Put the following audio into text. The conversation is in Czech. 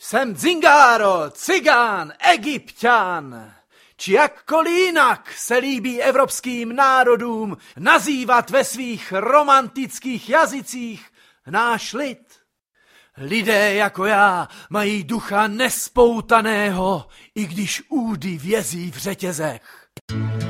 Jsem Zingaro, cigán, Egypťan. Či jakkoliv jinak se líbí evropským národům nazývat ve svých romantických jazycích náš lid. Lidé jako já mají ducha nespoutaného, i když údy vězí v řetězech.